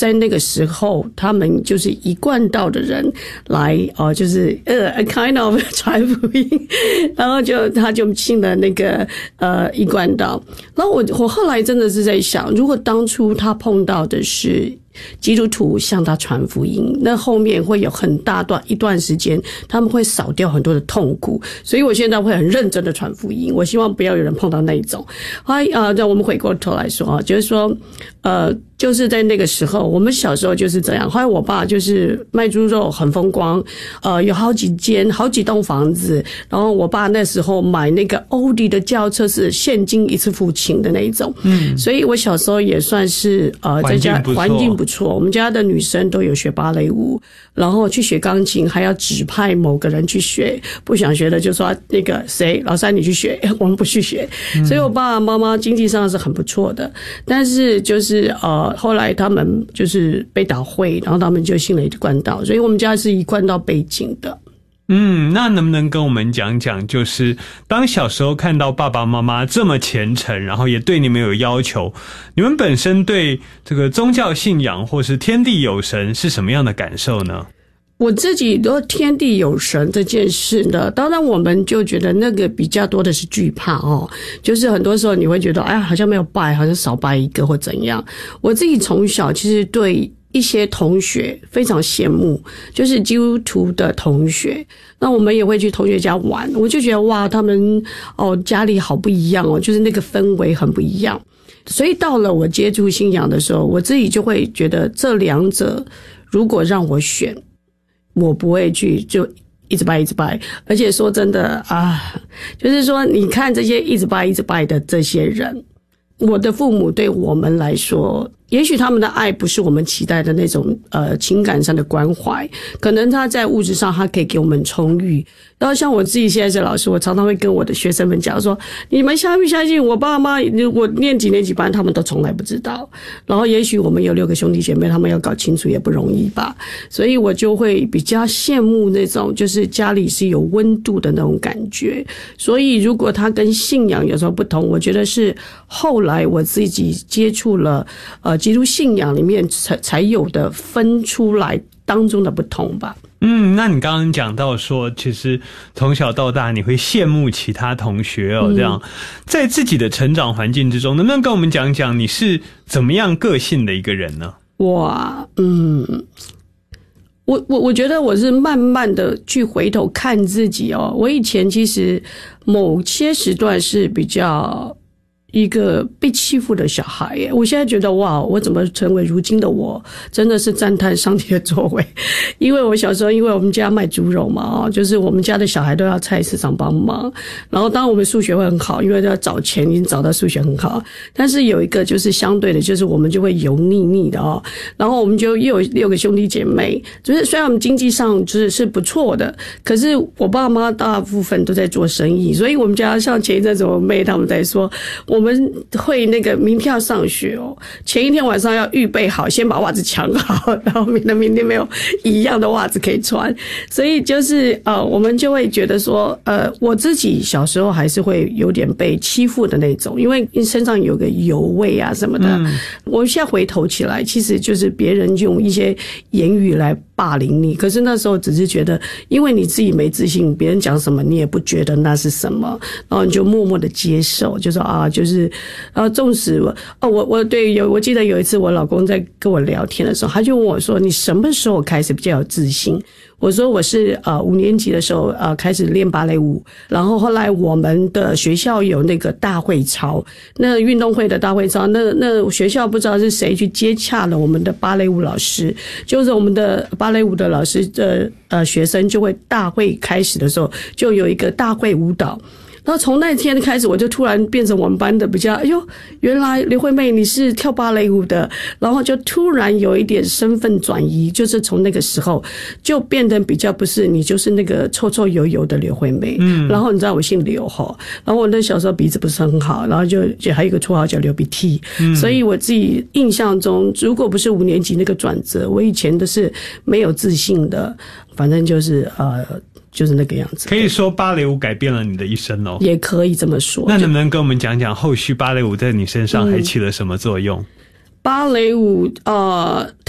在那个时候，他们就是一贯道的人来就是kind of 传福音，然后他就信了那个一贯道。然后我后来真的是在想，如果当初他碰到的是基督徒向他传福音，那后面会有很大一段时间他们会少掉很多的痛苦，所以我现在会很认真的传福音，我希望不要有人碰到那一种。让我们回过头来说就是说就是在那个时候，我们小时候就是这样。后来我爸就是卖猪肉很风光，有好几栋房子，然后我爸那时候买那个欧迪的轿车是现金一次付清的那一种，所以我小时候也算是在家环境不错。我们家的女生都有学芭蕾舞，然后去学钢琴，还要指派某个人去学，不想学的就说那个谁老三你去学，我们不去学。所以我爸爸妈妈经济上是很不错的，但是就是后来他们就是被打会，然后他们就信了一贯道，所以我们家是一贯道背景的。 那能不能跟我们讲讲，就是当小时候看到爸爸妈妈这么虔诚，然后也对你们有要求，你们本身对这个宗教信仰或是天地有神是什么样的感受呢？ 我自己都天地有神这件事呢，当然我们就觉得那个比较多的是惧怕就是很多时候你会觉得好像没有拜，好像少拜一个或怎样。我自己从小其实对一些同学非常羡慕，就是基督徒的同学，那我们也会去同学家玩，我就觉得哇，他们家里好不一样就是那个氛围很不一样。所以到了我接触信仰的时候，我自己就会觉得这两者如果让我选，我不会去就一直拜，而且说真的就是说你看这些一直拜的这些人，我的父母对我们来说，也许他们的爱不是我们期待的那种情感上的关怀，可能他在物质上他可以给我们充裕。然后像我自己现在是老师，我常常会跟我的学生们讲说，你们相不相信我爸妈我念几年级班他们都从来不知道，然后也许我们有6个兄弟姐妹，他们要搞清楚也不容易吧。所以我就会比较羡慕那种就是家里是有温度的那种感觉。所以如果他跟信仰有时候不同，我觉得是后来我自己接触了基督信仰里面才有的分出来当中的不同吧。 那你刚刚讲到说，其实从小到大你会羡慕其他同学这样在自己的成长环境之中，能不能跟我们讲讲你是怎么样个性的一个人呢？ 哇，我觉得我是慢慢的去回头看自己我以前其实某些时段是比较一个被欺负的小孩耶，我现在觉得哇，我怎么成为如今的我，真的是赞叹上帝的作为。因为我小时候，因为我们家卖猪肉嘛就是我们家的小孩都要菜市场帮忙，然后当然我们数学会很好，因为要找钱已经找到数学很好，但是有一个就是相对的，就是我们就会油腻腻的然后我们就又有6个兄弟姐妹，就是虽然我们经济上是不错的，可是我爸妈大部分都在做生意，所以我们家像前一阵子我妹他们在说，我们会那个明天要上学前一天晚上要预备好，先把袜子抢好，然后免得明天没有一样的袜子可以穿。所以就是我们就会觉得说我自己小时候还是会有点被欺负的那种，因为身上有个油味什么的。我现在回头起来，其实就是别人用一些言语来霸凌你，可是那时候只是觉得因为你自己没自信，别人讲什么你也不觉得那是什么，然后你就默默的接受，就说就是纵使我记得有一次我老公在跟我聊天的时候，他就问我说，你什么时候开始比较有自信？我说我是5年级的时候开始练芭蕾舞，然后后来我们的学校有那个大会操，那运动会的大会操，那学校不知道是谁去接洽了我们的芭蕾舞老师，就是我们的芭蕾舞的老师的学生就会大会开始的时候就有一个大会舞蹈。然后从那天开始，我就突然变成我们班的比较，原来刘惠妹你是跳芭蕾舞的，然后就突然有一点身份转移，就是从那个时候就变得比较不是你就是那个臭臭油油的刘惠妹，然后你知道我姓刘然后我那小时候鼻子不是很好，然后就还有一个绰号叫流鼻涕，所以我自己印象中，如果不是5年级那个转折，我以前都是没有自信的，反正就是那个样子。 可以说芭蕾舞改变了你的一生也可以这么说。 那能不能跟我们讲讲后续芭蕾舞在你身上还起了什么作用？ 芭蕾舞